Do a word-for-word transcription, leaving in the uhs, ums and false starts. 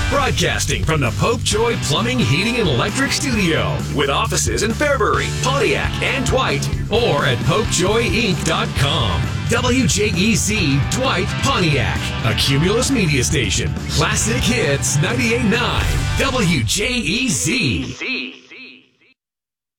Broadcasting from the Pope Joy Plumbing, Heating, and Electric Studio. With offices in Fairbury, Pontiac, and Dwight. Or at pope joy inc dot com. W J E Z Dwight, Pontiac. A Cumulus media station. Classic Hits ninety-eight point nine. W J E Z.